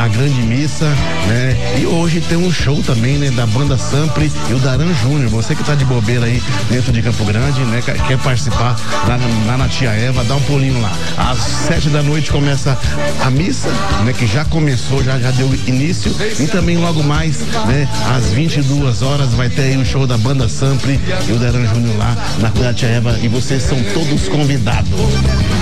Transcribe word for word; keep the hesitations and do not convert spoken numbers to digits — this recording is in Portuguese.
grande missa, né? E hoje tem um show também, né? Da banda Sampre e o Daran Júnior. Você que tá de bobeira aí dentro de Campo Grande, né? Quer participar lá na, na Tia Eva, dá um pulinho lá. Às sete da noite começa a missa, né? Que já começou, já, já deu início. E também logo mais, né? Às vinte e duas horas vai ter aí o show da banda Sampre e o Daran Júnior lá na Tia Eva. E vocês são todos convidados.